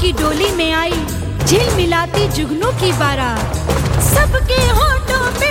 की डोली में आई झिलमिलाती जुगनू की बारात। सबके होठों पे